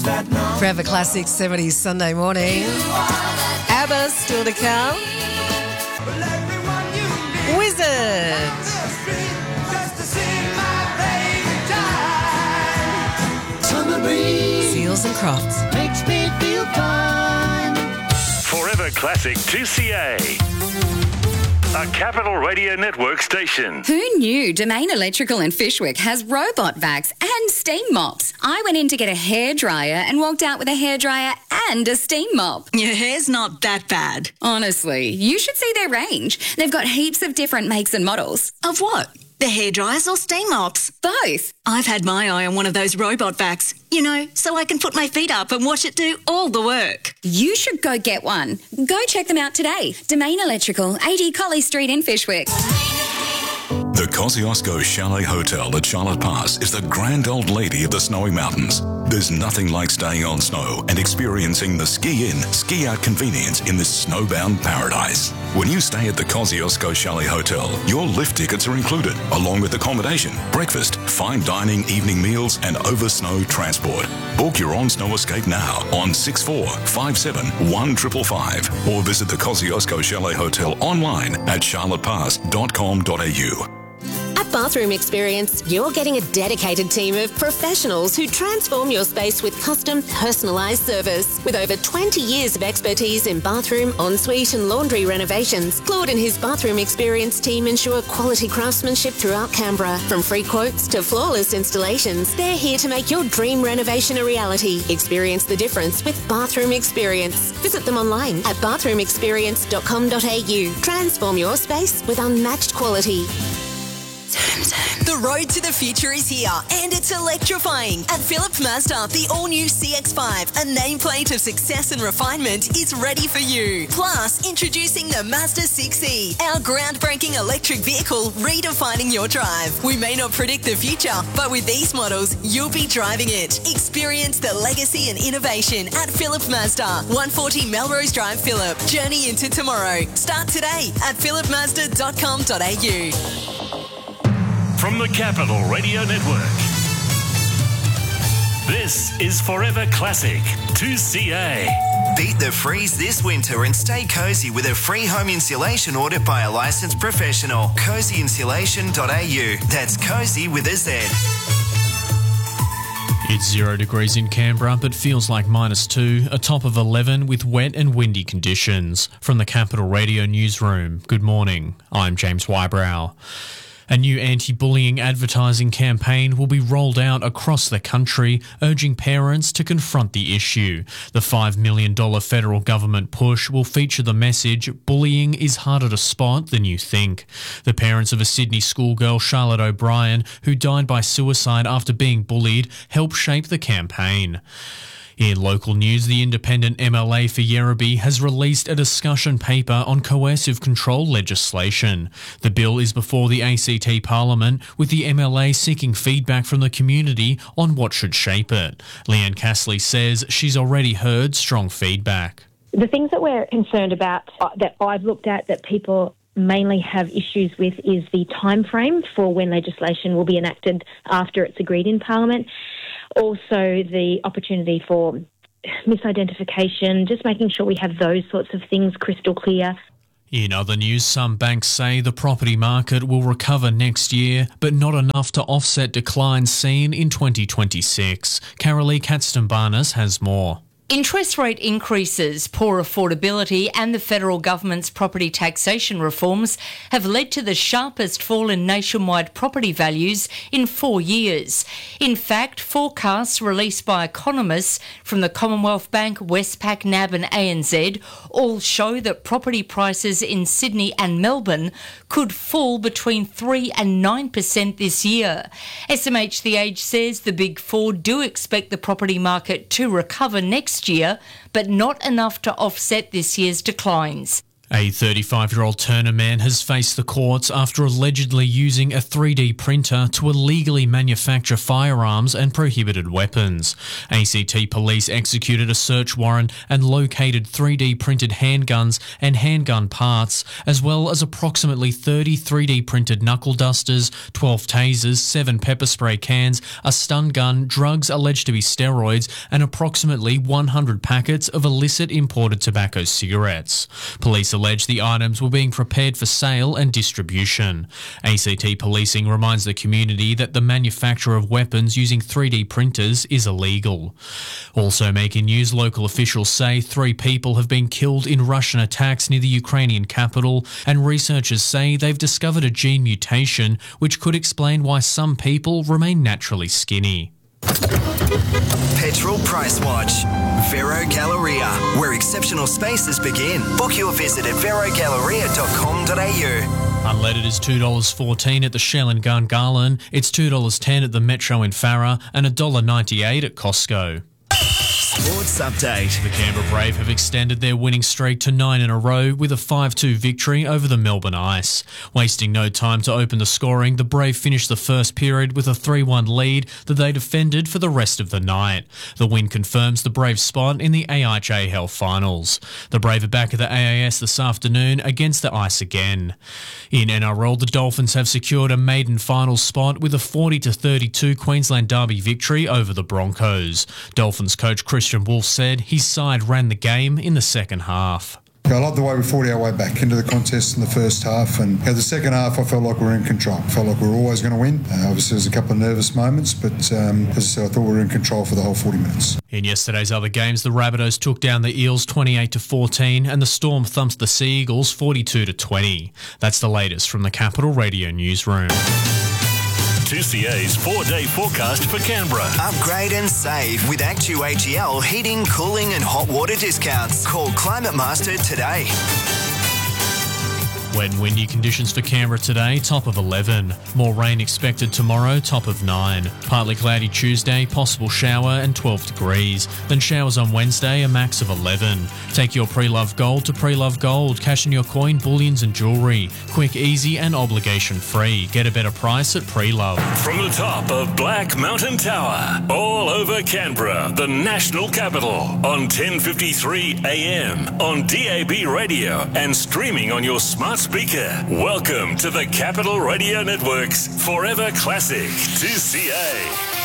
Forever Classic 70s Sunday morning. ABBA still to come. Wizard. Seals and Crofts. Makes me feel fine. Forever Classic 2CA. A Capital Radio Network station. Who knew Domain Electrical in Fyshwick has robot vacs and steam mops? I went in to get a hairdryer and walked out with a hairdryer and a steam mop. Your hair's not that bad. Honestly, you should see their range. They've got heaps of different makes and models. Of what? The hairdryers or steam mops? Both. I've had my eye on one of those robot vacs, so I can put my feet up and watch it do all the work. You should go get one. Go check them out today. Domain Electrical, 80 Colley Street in Fyshwick. The Kosciuszko Chalet Hotel at Charlotte Pass is the grand old lady of the snowy mountains. There's nothing like staying on snow and experiencing the ski-in, ski-out convenience in this snowbound paradise. When you stay at the Kosciuszko Chalet Hotel, your lift tickets are included, along with accommodation, breakfast, fine dining, evening meals, and over-snow transport. Book your on-snow escape now on 6457-1555 or visit the Kosciuszko Chalet Hotel online at charlottepass.com.au. At Bathroom Experience, you're getting a dedicated team of professionals who transform your space with custom, personalised service. With over 20 years of expertise in bathroom, ensuite and laundry renovations, Claude and his Bathroom Experience team ensure quality craftsmanship throughout Canberra. From free quotes to flawless installations, they're here to make your dream renovation a reality. Experience the difference with Bathroom Experience. Visit them online at bathroomexperience.com.au. Transform your space with unmatched quality. The road to the future is here and it's electrifying. At Philip Mazda, the all-new CX-5, a nameplate of success and refinement, is ready for you. Plus, introducing the Mazda 6e, our groundbreaking electric vehicle redefining your drive. We may not predict the future, but with these models, you'll be driving it. Experience the legacy and innovation at Philip Mazda, 140 Melrose Drive, Phillip. Journey into tomorrow. Start today at philipmazda.com.au. From the Capital Radio Network, this is Forever Classic 2CA. Beat the freeze this winter and stay cosy with a free home insulation order by a licensed professional. Cozyinsulation.au. That's cozy with a Z. It's 0 degrees in Canberra, but feels like -2, a top of 11 with wet and windy conditions. From the Capital Radio Newsroom, good morning. I'm James Wybrow. A new anti-bullying advertising campaign will be rolled out across the country, urging parents to confront the issue. The $5 million federal government push will feature the message, "Bullying is harder to spot than you think." The parents of a Sydney schoolgirl, Charlotte O'Brien, who died by suicide after being bullied, helped shape the campaign. In local news, the independent MLA for Yerrabee has released a discussion paper on coercive control legislation. The bill is before the ACT Parliament, with the MLA seeking feedback from the community on what should shape it. Leanne Castley says she's already heard strong feedback. The things that we're concerned about, that I've looked at, that people mainly have issues with, is the time frame for when legislation will be enacted after it's agreed in Parliament. Also, the opportunity for misidentification, just making sure we have those sorts of things crystal clear. In other news, some banks say the property market will recover next year, but not enough to offset declines seen in 2026. Carolee Katzenbarnes has more. Interest rate increases, poor affordability and the federal government's property taxation reforms have led to the sharpest fall in nationwide property values in 4 years. In fact, forecasts released by economists from the Commonwealth Bank, Westpac, NAB and ANZ all show that property prices in Sydney and Melbourne could fall between 3 and 9% this year. SMH The Age says the Big Four do expect the property market to recover next year, but not enough to offset this year's declines. A 35-year-old Turner man has faced the courts after allegedly using a 3D printer to illegally manufacture firearms and prohibited weapons. ACT police executed a search warrant and located 3D printed handguns and handgun parts, as well as approximately 30 3D printed knuckle dusters, 12 tasers, 7 pepper spray cans, a stun gun, drugs alleged to be steroids, and approximately 100 packets of illicit imported tobacco cigarettes. Police alleged the items were being prepared for sale and distribution. ACT Policing reminds the community that the manufacture of weapons using 3D printers is illegal. Also making news, local officials say 3 people have been killed in Russian attacks near the Ukrainian capital, and researchers say they've discovered a gene mutation which could explain why some people remain naturally skinny. Petrol Price Watch. Vero Galleria, where exceptional spaces begin. Book your visit at verogalleria.com.au. Unleaded is $2.14 at the Shell in Gungahlin. It's $2.10 at the Metro in Farrer and $1.98 at Costco. Sports Update. The Canberra Brave have extended their winning streak to 9 in a row with a 5-2 victory over the Melbourne Ice. Wasting no time to open the scoring, the Brave finished the first period with a 3-1 lead that they defended for the rest of the night. The win confirms the Braves' spot in the AIHL Finals. The Brave are back at the AAS this afternoon against the Ice again. In NRL, the Dolphins have secured a maiden finals spot with a 40-32 Queensland Derby victory over the Broncos. Dolphins coach Christian Wolf said his side ran the game in the second half. I love the way we fought our way back into the contest in the first half, and the second half I felt like we were in control. I felt like we were always going to win. Obviously there was a couple of nervous moments, but as I said, I thought we were in control for the whole 40 minutes. In yesterday's other games, the Rabbitohs took down the Eels 28-14 and the Storm thumped the Sea Eagles 42-20. That's the latest from the Capital Radio Newsroom. 2CA's 4-day forecast for Canberra. Upgrade and save with Actu-HEL heating, cooling and hot water discounts. Call Climate Master today. Wet and windy conditions for Canberra today, top of 11. More rain expected tomorrow, top of 9. Partly cloudy Tuesday, possible shower and 12 degrees. Then showers on Wednesday, a max of 11. Take your pre-loved gold to Pre-Love Gold. Cash in your coin, bullions and jewellery. Quick, easy and obligation free. Get a better price at Pre-Love. From the top of Black Mountain Tower, all over Canberra, the national capital, on 1053 AM, on DAB radio and streaming on your smart speaker. Welcome to the Capital Radio Network's Forever Classic 2CA.